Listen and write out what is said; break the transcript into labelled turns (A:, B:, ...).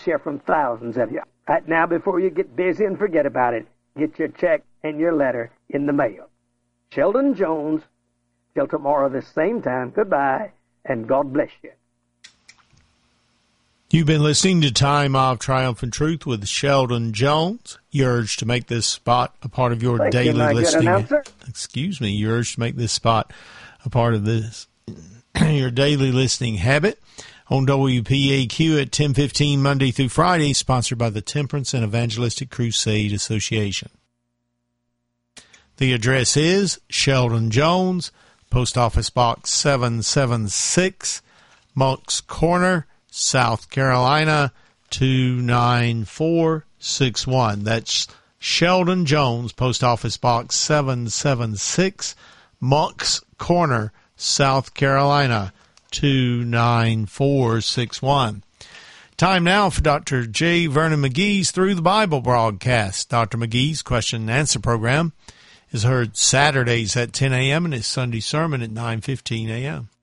A: hear from thousands of you. Right now, before you get busy and forget about it, get your check and your letter in the mail. Sheldon Jones, till tomorrow this same time, goodbye, and God bless you.
B: You've been listening to Time of Triumphant Truth with Sheldon Jones. You're urged to make this spot a part of your daily listening. Excuse me. You're urged to make this spot a part of your daily listening habit on WPAQ at 10:15 Monday through Friday, sponsored by the Temperance and Evangelistic Crusade Association. The address is Sheldon Jones, Post Office Box 776, Moncks Corner, South Carolina, 29461. That's Sheldon Jones, Post Office Box 776, Moncks Corner, South Carolina, 29461. Time now for Dr. J. Vernon McGee's Through the Bible broadcast. Dr. McGee's question and answer program is heard Saturdays at 10 a.m. and his Sunday sermon at 9:15 a.m.